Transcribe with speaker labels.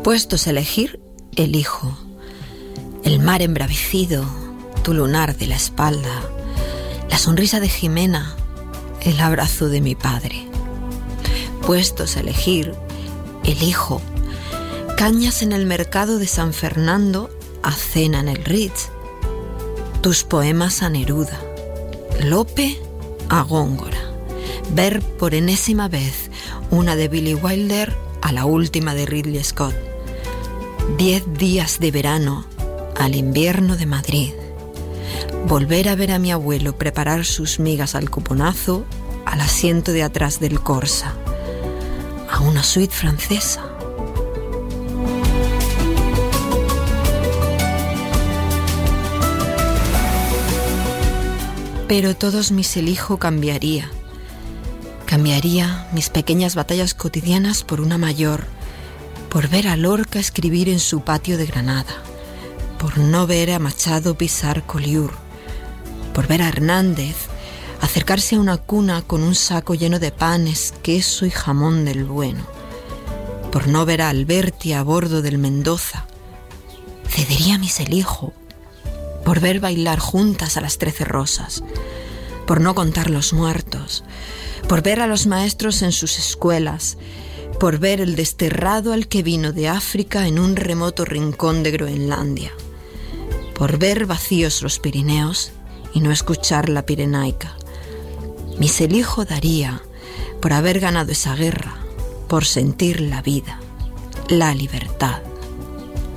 Speaker 1: Puestos a elegir, elijo el mar embravecido, tu lunar de la espalda, la sonrisa de Jimena, el abrazo de mi padre. Puestos a elegir, elijo cañas en el mercado de San Fernando a cena en el Ritz, tus poemas a Neruda, Lope a Góngora, ver por enésima vez una de Billy Wilder a la última de Ridley Scott, 10 días de verano al invierno de Madrid, volver a ver a mi abuelo preparar sus migas al cuponazo al asiento de atrás del Corsa, a una suite francesa. Pero todos mis elijo cambiaría mis pequeñas batallas cotidianas por una mayor, por ver a Lorca escribir en su patio de Granada, por no ver a Machado pisar Collioure, por ver a Hernández acercarse a una cuna con un saco lleno de panes, queso y jamón del bueno, por no ver a Alberti a bordo del Mendoza. Cedería mis elijo por ver bailar juntas a las 13 rosas, por no contar los muertos, por ver a los maestros en sus escuelas, por ver el desterrado al que vino de África en un remoto rincón de Groenlandia, por ver vacíos los Pirineos y no escuchar la Pirenaica. Mis elijo daría por haber ganado esa guerra, por sentir la vida, la libertad.